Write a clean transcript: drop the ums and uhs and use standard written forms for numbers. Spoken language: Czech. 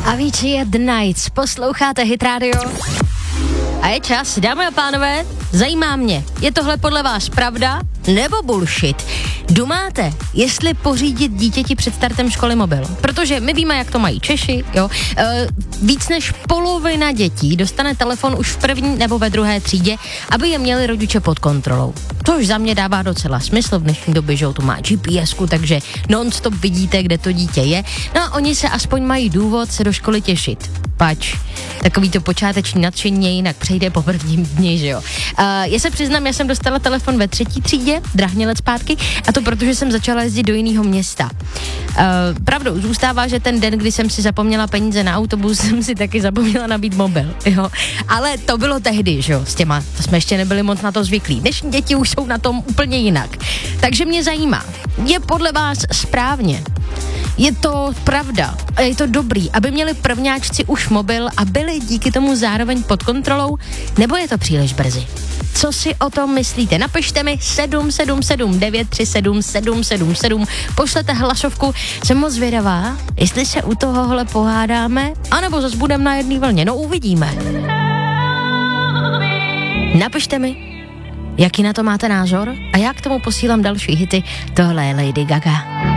Avicii je The Nights, posloucháte Hit Radio. A je čas, dámy a pánové, zajímá mě, je tohle podle vás pravda nebo bullshit? Dumáte, jestli pořídit dítěti před startem školy mobil? Protože my víme, jak to mají Češi, jo. Víc než polovina dětí dostane telefon už v první nebo ve druhé třídě, aby je měli rodiče pod kontrolou. Což za mě dává docela smysl v dnešní době, že tu má GPSku, takže non-stop vidíte, kde to dítě je. No a oni se aspoň mají důvod se do školy těšit. Pač, takový to počáteční nadšení jinak přejde po prvním dni, že jo. Já se přiznám, já jsem dostala telefon ve 3. třídě, drahně let zpátky, a to protože jsem začala jezdit do jiného města. Pravdou zůstává, že ten den, kdy jsem si zapomněla peníze na autobus, jsem si taky zapomněla nabít mobil, jo. Ale to bylo tehdy, že jo, s těma, to jsme ještě nebyli moc na to zvyklí. Dnešní děti už jsou na tom úplně jinak. Takže mě zajímá, je podle vás správně? Je to pravda a je to dobrý, aby měli prvňáčci už mobil a byli díky tomu zároveň pod kontrolou, nebo je to příliš brzy? Co si o tom myslíte? Napište mi 777 937 777, pošlete hlasovku, jsem moc zvědavá, jestli se u tohohle pohádáme, anebo zase budeme na jedné vlně, no uvidíme. Napište mi, jaký na to máte názor a já k tomu posílám další hity, tohle je Lady Gaga.